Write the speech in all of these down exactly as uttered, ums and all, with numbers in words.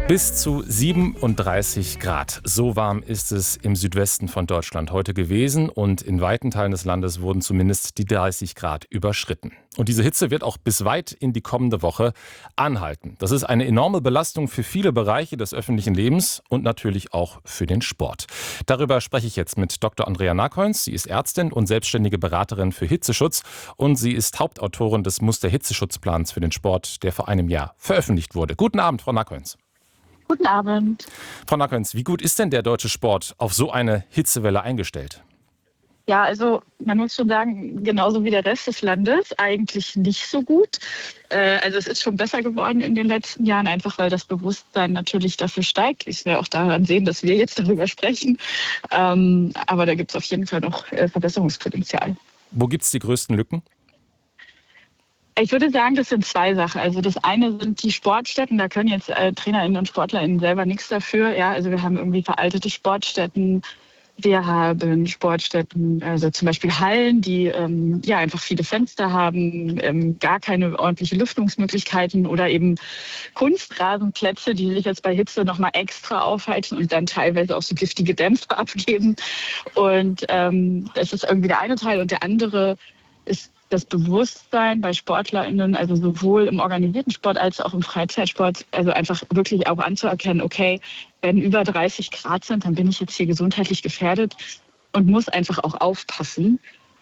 Bis zu siebenunddreißig Grad. So warm ist es im Südwesten von Deutschland heute gewesen und in weiten Teilen des Landes wurden zumindest die dreißig Grad überschritten. Und diese Hitze wird auch bis weit in die kommende Woche anhalten. Das ist eine enorme Belastung für viele Bereiche des öffentlichen Lebens und natürlich auch für den Sport. Darüber spreche ich jetzt mit Doktor Andrea Nakoins. Sie ist Ärztin und selbstständige Beraterin für Hitzeschutz und sie ist Hauptautorin des Muster-Hitzeschutzplans für den Sport, der vor einem Jahr veröffentlicht wurde. Guten Abend, Frau Nakoins. Guten Abend. Frau Nakoins, wie gut ist denn der deutsche Sport auf so eine Hitzewelle eingestellt? Ja, also man muss schon sagen, genauso wie der Rest des Landes, eigentlich nicht so gut. Äh, also es ist schon besser geworden in den letzten Jahren, einfach weil das Bewusstsein natürlich dafür steigt. Ich will auch daran sehen, dass wir jetzt darüber sprechen. Ähm, aber da gibt es auf jeden Fall noch äh, Verbesserungspotenzial. Wo gibt es die größten Lücken? Ich würde sagen, das sind zwei Sachen. Also das eine sind die Sportstätten. Da können jetzt äh, TrainerInnen und SportlerInnen selber nichts dafür. Ja, also wir haben irgendwie veraltete Sportstätten. Wir haben Sportstätten, also zum Beispiel Hallen, die ähm, ja einfach viele Fenster haben, ähm, gar keine ordentliche Lüftungsmöglichkeiten oder eben Kunstrasenplätze, die sich jetzt bei Hitze nochmal extra aufheizen und dann teilweise auch so giftige Dämpfe abgeben. Und ähm, das ist irgendwie der eine Teil. Und der andere ist das Bewusstsein bei SportlerInnen, also sowohl im organisierten Sport als auch im Freizeitsport, also einfach wirklich auch anzuerkennen, okay, wenn über dreißig Grad sind, dann bin ich jetzt hier gesundheitlich gefährdet und muss einfach auch aufpassen.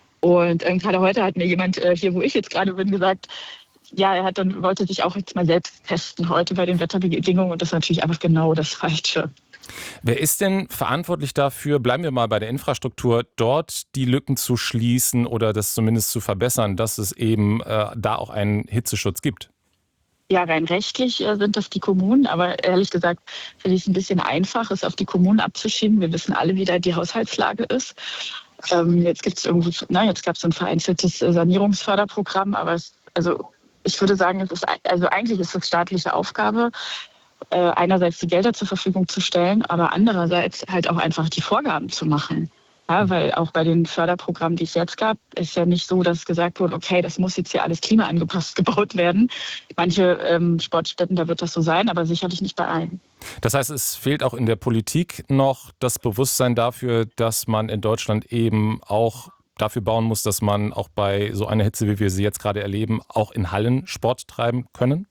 Und ähm, gerade heute hat mir jemand äh, hier, wo ich jetzt gerade bin, gesagt, ja, er hat dann wollte sich auch jetzt mal selbst testen heute bei den Wetterbedingungen und das ist natürlich einfach genau das Falsche. Wer ist denn verantwortlich dafür, bleiben wir mal bei der Infrastruktur, dort die Lücken zu schließen oder das zumindest zu verbessern, dass es eben äh, da auch einen Hitzeschutz gibt? Ja, rein rechtlich äh, sind das die Kommunen, aber ehrlich gesagt finde ich es ein bisschen einfach, es auf die Kommunen abzuschieben. Wir wissen alle, wie da die Haushaltslage ist. Ähm, jetzt gibt es irgendwie, na, jetzt gab es ein vereinzeltes äh, Sanierungsförderprogramm, aber es, also ich würde sagen, es ist also eigentlich ist es staatliche Aufgabe, äh, einerseits die Gelder zur Verfügung zu stellen, aber andererseits halt auch einfach die Vorgaben zu machen. Ja, weil auch bei den Förderprogrammen, die es jetzt gab, ist ja nicht so, dass gesagt wurde, okay, das muss jetzt hier alles klimaangepasst gebaut werden. Manche ähm, Sportstätten, da wird das so sein, aber sicherlich nicht bei allen. Das heißt, es fehlt auch in der Politik noch das Bewusstsein dafür, dass man in Deutschland eben auch dafür bauen muss, dass man auch bei so einer Hitze, wie wir sie jetzt gerade erleben, auch in Hallen Sport treiben können?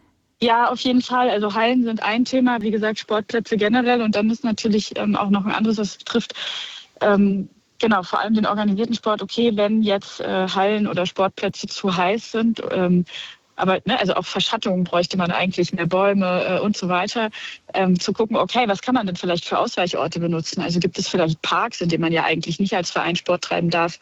Ja, auf jeden Fall. Also Hallen sind ein Thema, wie gesagt, Sportplätze generell. Und dann ist natürlich ähm, auch noch ein anderes, was es betrifft, ähm, genau, vor allem den organisierten Sport. Okay, wenn jetzt äh, Hallen oder Sportplätze zu heiß sind, ähm, aber ne, also auch Verschattung bräuchte man eigentlich, mehr Bäume äh, und so weiter, ähm, zu gucken, okay, was kann man denn vielleicht für Ausweichorte benutzen? Also gibt es vielleicht Parks, in denen man ja eigentlich nicht als Verein Sport treiben darf,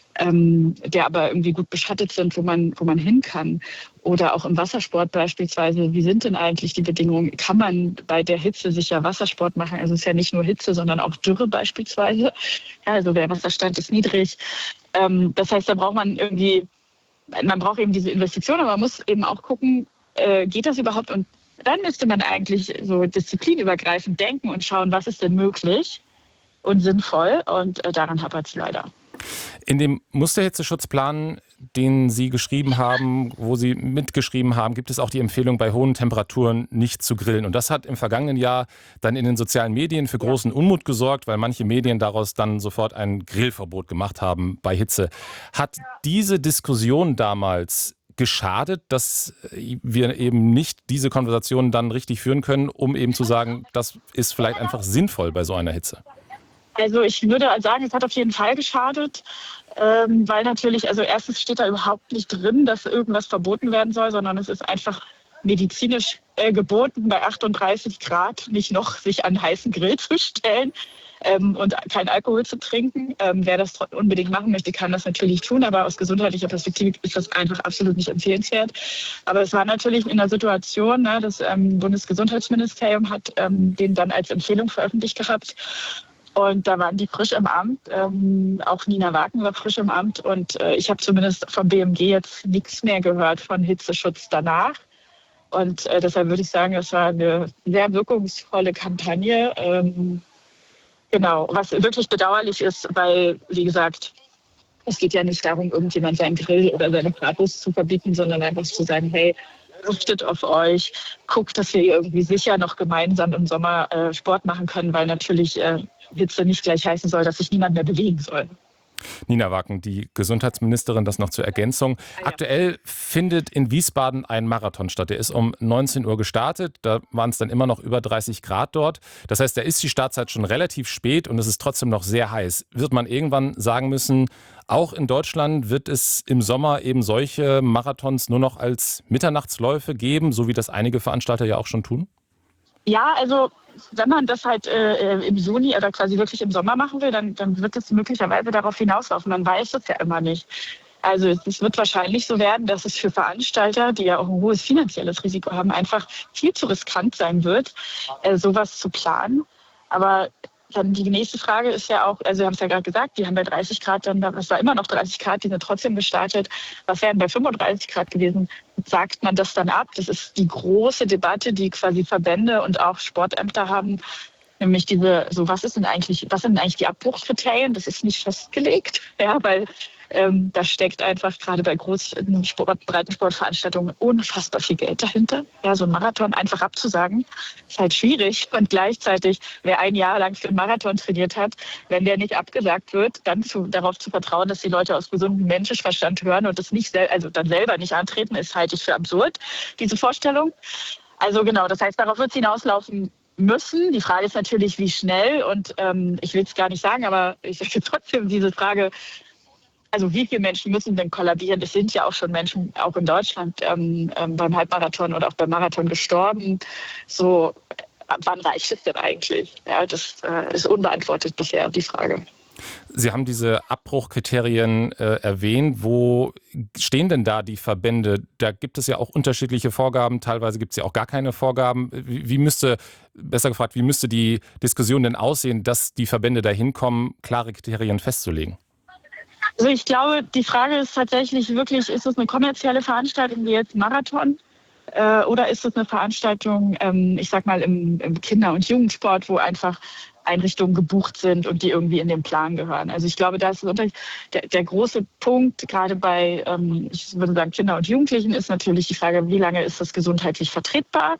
ähm, der aber irgendwie gut beschattet sind, wo man, wo man hin kann. Oder auch im Wassersport beispielsweise, wie sind denn eigentlich die Bedingungen? Kann man bei der Hitze sicher Wassersport machen? Also es ist ja nicht nur Hitze, sondern auch Dürre beispielsweise. Ja, also der Wasserstand ist niedrig. Ähm, das heißt, da braucht man irgendwie, man braucht eben diese Investition, aber man muss eben auch gucken, äh, geht das überhaupt? Und dann müsste man eigentlich so disziplinübergreifend denken und schauen, was ist denn möglich und sinnvoll. Und äh, daran hapert es leider. In dem Musterhitzeschutzplan, den Sie geschrieben haben, wo Sie mitgeschrieben haben, gibt es auch die Empfehlung, bei hohen Temperaturen nicht zu grillen. Und das hat im vergangenen Jahr dann in den sozialen Medien für großen Unmut gesorgt, weil manche Medien daraus dann sofort ein Grillverbot gemacht haben bei Hitze. Hat diese Diskussion damals geschadet, dass wir eben nicht diese Konversation dann richtig führen können, um eben zu sagen, das ist vielleicht einfach sinnvoll bei so einer Hitze? Also ich würde sagen, es hat auf jeden Fall geschadet, ähm, weil natürlich, also erstens steht da überhaupt nicht drin, dass irgendwas verboten werden soll, sondern es ist einfach medizinisch äh, geboten, bei achtunddreißig Grad nicht noch sich an einen heißen Grill zu stellen ähm, und keinen Alkohol zu trinken. Ähm, wer das unbedingt machen möchte, kann das natürlich tun, aber aus gesundheitlicher Perspektive ist das einfach absolut nicht empfehlenswert. Aber es war natürlich in der Situation, ne, das ähm, Bundesgesundheitsministerium hat ähm, den dann als Empfehlung veröffentlicht gehabt. Und da waren die frisch im Amt, ähm, auch Nina Wagen war frisch im Amt und äh, ich habe zumindest vom B M G jetzt nichts mehr gehört von Hitzeschutz danach. Und äh, deshalb würde ich sagen, das war eine sehr wirkungsvolle Kampagne. Ähm, genau, was wirklich bedauerlich ist, weil, wie gesagt, es geht ja nicht darum, irgendjemand seinen Grill oder seine Bratwurst zu verbieten, sondern einfach zu sagen, hey, achtet auf euch, guckt, dass wir irgendwie sicher noch gemeinsam im Sommer äh, Sport machen können, weil natürlich äh, Hitze nicht gleich heißen soll, dass sich niemand mehr bewegen soll. Nina Wacken, die Gesundheitsministerin, das noch zur Ergänzung. Ah, ja. Aktuell findet in Wiesbaden ein Marathon statt. Der ist um neunzehn Uhr gestartet. Da waren es dann immer noch über dreißig Grad dort. Das heißt, da ist die Startzeit schon relativ spät und es ist trotzdem noch sehr heiß. Wird man irgendwann sagen müssen, auch in Deutschland wird es im Sommer eben solche Marathons nur noch als Mitternachtsläufe geben, so wie das einige Veranstalter ja auch schon tun? Ja, also wenn man das halt äh, im Juni oder quasi wirklich im Sommer machen will, dann, dann wird es möglicherweise darauf hinauslaufen. Man weiß es ja immer nicht. Also es wird wahrscheinlich so werden, dass es für Veranstalter, die ja auch ein hohes finanzielles Risiko haben, einfach viel zu riskant sein wird, äh, sowas zu planen. Aber dann die nächste Frage ist ja auch, also wir haben es ja gerade gesagt, die haben bei dreißig Grad dann, es war immer noch dreißig Grad, die sind trotzdem gestartet. Was wären bei fünfunddreißig Grad gewesen? Sagt man das dann ab? Das ist die große Debatte, die quasi Verbände und auch Sportämter haben. Nämlich diese, so was ist denn eigentlich, was sind denn eigentlich die Abbruchkriterien? Das ist nicht festgelegt, ja, weil ähm, da steckt einfach gerade bei großen Sport, Breitensportveranstaltungen unfassbar viel Geld dahinter. Ja, so ein Marathon einfach abzusagen, ist halt schwierig. Und gleichzeitig, wer ein Jahr lang für einen Marathon trainiert hat, wenn der nicht abgesagt wird, dann zu, darauf zu vertrauen, dass die Leute aus gesundem Menschenverstand hören und das nicht, sel- also dann selber nicht antreten, ist halte ich für absurd, diese Vorstellung. Also genau, das heißt, darauf wird es hinauslaufen müssen. Die Frage ist natürlich, wie schnell. Und ähm, ich will es gar nicht sagen, aber ich sage trotzdem diese Frage, also wie viele Menschen müssen denn kollabieren? Es sind ja auch schon Menschen, auch in Deutschland, ähm, ähm, beim Halbmarathon oder auch beim Marathon gestorben. So, ab wann reicht es denn eigentlich? Ja, das äh, ist unbeantwortet bisher, die Frage. Sie haben diese Abbruchkriterien äh, erwähnt. Wo stehen denn da die Verbände? Da gibt es ja auch unterschiedliche Vorgaben. Teilweise gibt es ja auch gar keine Vorgaben. Wie, wie müsste, besser gefragt, wie müsste die Diskussion denn aussehen, dass die Verbände dahin kommen, klare Kriterien festzulegen? Also ich glaube, die Frage ist tatsächlich wirklich, ist es eine kommerzielle Veranstaltung wie jetzt Marathon? Äh, oder ist es eine Veranstaltung, ähm, ich sag mal, im, im Kinder- und Jugendsport, wo einfach Einrichtungen gebucht sind und die irgendwie in den Plan gehören? Also ich glaube, da ist der, der große Punkt, gerade bei, ähm, ich würde sagen, Kinder und Jugendlichen, ist natürlich die Frage, wie lange ist das gesundheitlich vertretbar?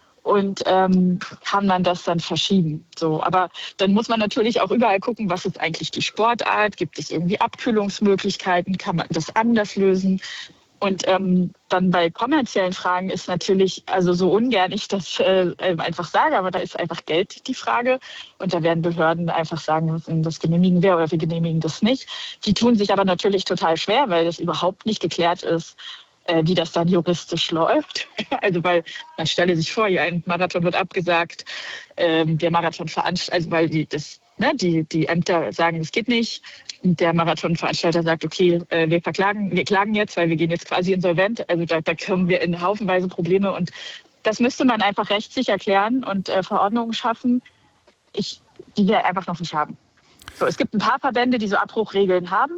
Und ähm, kann man das dann verschieben? So, aber dann muss man natürlich auch überall gucken, was ist eigentlich die Sportart? Gibt es irgendwie Abkühlungsmöglichkeiten? Kann man das anders lösen? Und ähm, dann bei kommerziellen Fragen ist natürlich, also so ungern ich das äh, einfach sage, aber da ist einfach Geld die Frage. Und da werden Behörden einfach sagen, das genehmigen wir oder wir genehmigen das nicht. Die tun sich aber natürlich total schwer, weil das überhaupt nicht geklärt ist, äh, wie das dann juristisch läuft. Also weil man stelle sich vor, hier ein Marathon wird abgesagt, ähm, der Marathon veranstaltet, also weil die das Ne, die, die Ämter sagen, es geht nicht. Und der Marathonveranstalter sagt, okay, äh, wir verklagen, wir klagen jetzt, weil wir gehen jetzt quasi insolvent. Also da, da kommen wir in haufenweise Probleme. Und das müsste man einfach rechtlich erklären und äh, Verordnungen schaffen, ich, die wir einfach noch nicht haben. So, es gibt ein paar Verbände, die so Abbruchregeln haben.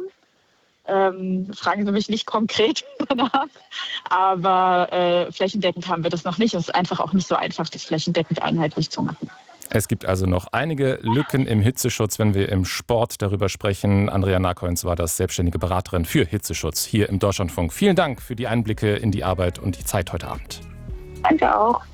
Ähm, fragen Sie mich nicht konkret danach. Aber äh, flächendeckend haben wir das noch nicht. Es ist einfach auch nicht so einfach, das flächendeckend einheitlich zu machen. Es gibt also noch einige Lücken im Hitzeschutz, wenn wir im Sport darüber sprechen. Andrea Nakoins war das, selbstständige Beraterin für Hitzeschutz hier im Deutschlandfunk. Vielen Dank für die Einblicke in die Arbeit und die Zeit heute Abend. Danke auch.